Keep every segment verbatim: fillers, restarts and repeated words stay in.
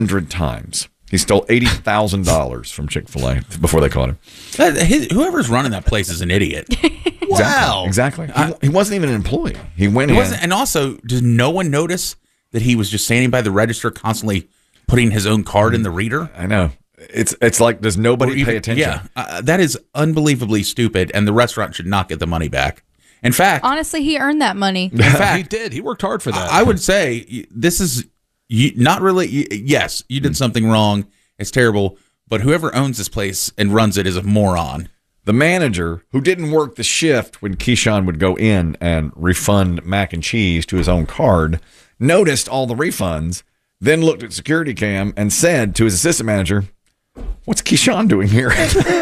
hundred times. He stole eighty thousand dollars from Chick-fil-A before they caught him. That, his, whoever's running that place is an idiot. Wow. Exactly. exactly. He, he wasn't even an employee. He went He in. wasn't, and also, does no one notice that he was just standing by the register constantly putting his own card in the reader? I know. It's it's like, does nobody even, pay attention? Yeah. Uh, that is unbelievably stupid, and the restaurant should not get the money back. In fact, honestly, he earned that money. In fact, he did. He worked hard for that. I, I would say this is you, not really. You, yes, you did something wrong. It's terrible. But whoever owns this place and runs it is a moron. The manager, who didn't work the shift when Keyshawn would go in and refund mac and cheese to his own card, noticed all the refunds, then looked at security cam and said to his assistant manager, "What's Keyshawn doing here?"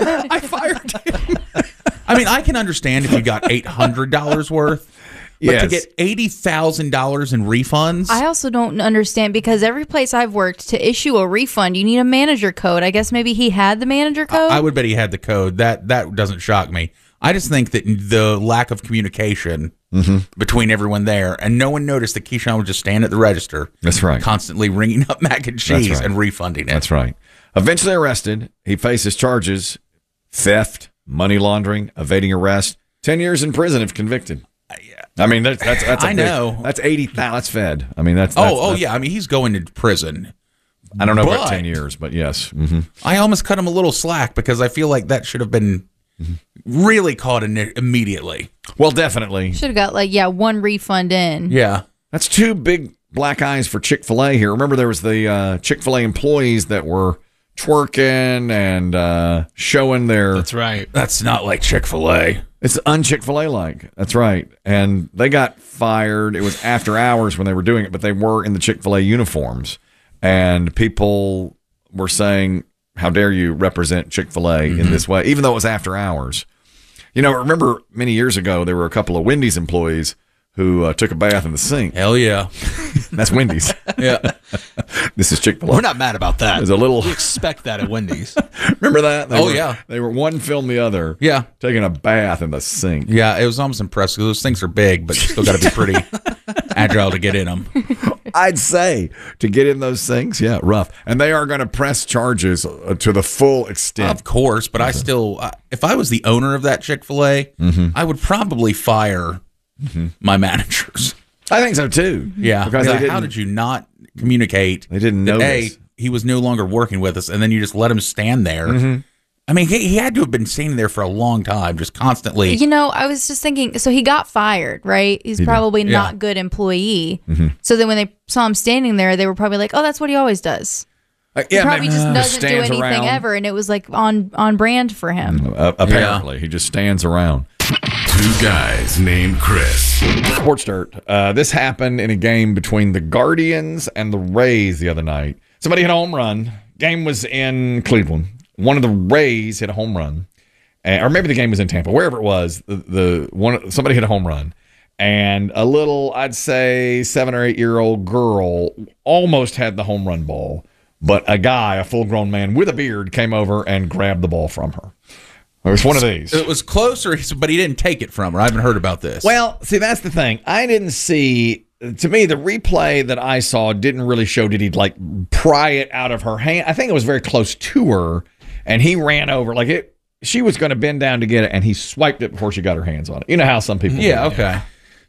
I fired him. I mean, I can understand if you got eight hundred dollars worth, but yes. to get eighty thousand dollars in refunds? I also don't understand, because every place I've worked, to issue a refund, you need a manager code. I guess maybe he had the manager code? I, I would bet he had the code. That that doesn't shock me. I just think that the lack of communication mm-hmm. between everyone there, and no one noticed that Keyshawn would just stand at the register. That's right. Constantly ringing up mac and cheese right. and refunding it. That's right. Eventually arrested, he faces charges: theft, money laundering, evading arrest, ten years in prison if convicted. I mean, that's that's, that's a I big, know that's eighty thousand. That's Fed. I mean, that's, oh that's, oh that's, yeah. I mean, he's going to prison. I don't know but about ten years, but yes. Mm-hmm. I almost cut him a little slack, because I feel like that should have been mm-hmm. really caught in immediately. Well, definitely should have got like yeah one refund in. Yeah, that's two big black eyes for Chick-fil-A here. Remember, there was the uh, Chick-fil-A employees that were twerking and uh, showing their. That's right. That's not like Chick-fil-A. It's un-Chick-fil-A like. That's right. And they got fired. It was after hours when they were doing it, but they were in the Chick-fil-A uniforms. And people were saying, "How dare you represent Chick-fil-A mm-hmm. in this way?" Even though it was after hours. You know, remember many years ago, there were a couple of Wendy's employees who uh, took a bath in the sink. Hell yeah. That's Wendy's. Yeah. This is Chick-fil-A. We're not mad about that. There's a little. We expect that at Wendy's. Remember that? They oh, were, yeah. They were one film the other. Yeah. Taking a bath in the sink. Yeah, it was almost impressive. Those things are big, but you still got to be pretty agile to get in them. I'd say to get in those things, yeah, rough. And they are going to press charges uh, to the full extent. Of course, but I still, uh, if I was the owner of that Chick-fil-A, mm-hmm. I would probably fire mm-hmm. my managers. I think so too. Yeah, because uh, how did you not communicate? They didn't know. A, he was no longer working with us, and then you just let him stand there. Mm-hmm. I mean, he, he had to have been standing there for a long time, just constantly. You know, I was just thinking, so he got fired, right? He's he probably did. not Yeah. good employee. Mm-hmm. So then when they saw him standing there, they were probably like, "Oh, that's what he always does." Uh, yeah, he probably man, just uh, doesn't do stands anything around. ever, and it was like on on brand for him. Uh, apparently, yeah. He just stands around. Two guys named Chris. Sports Dirt. Uh, this happened in a game between the Guardians and the Rays the other night. Somebody hit a home run. Game was in Cleveland. One of the Rays hit a home run, and, or maybe the game was in Tampa. Wherever it was, the, the one somebody hit a home run, and a little, I'd say, seven or eight year old girl almost had the home run ball, but a guy, a full grown man with a beard, came over and grabbed the ball from her. It was one of these. It was closer, but he didn't take it from her. I haven't heard about this. Well, see, that's the thing. I didn't see, to me, the replay that I saw didn't really show, did he like pry it out of her hand? I think it was very close to her, and he ran over. Like it, she was going to bend down to get it, and he swiped it before she got her hands on it. You know how some people Yeah, do. okay.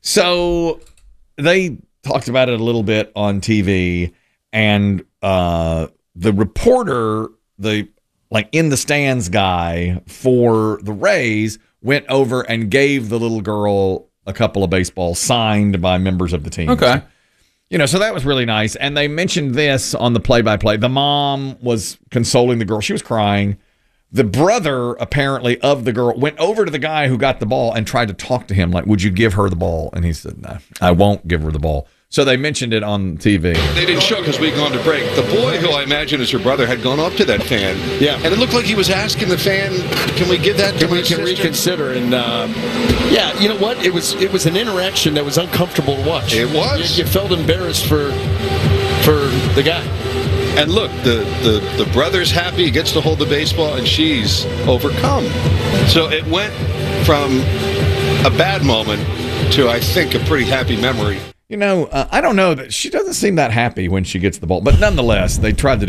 So they talked about it a little bit on T V, and uh, the reporter, the like in the stands guy for the Rays, went over and gave the little girl a couple of baseballs signed by members of the team. Okay. You know, so that was really nice. And they mentioned this on the play-by-play. The mom was consoling the girl. She was crying. The brother, apparently, of the girl went over to the guy who got the ball and tried to talk to him, like, would you give her the ball? And he said, no, I won't give her the ball. So they mentioned it on T V. They didn't show because we'd gone to break. The boy, who I imagine is her brother, had gone up to that fan. Yeah. And it looked like he was asking the fan, can we give that to Can my we can sister? reconsider? And uh, yeah, you know what? It was it was an interaction that was uncomfortable to watch. It was. You, you felt embarrassed for for the guy. And look, the, the, the brother's happy, he gets to hold the baseball, and she's overcome. So it went from a bad moment to, I think, a pretty happy memory. You know, uh, I don't know that she doesn't seem that happy when she gets the ball, but nonetheless, they tried to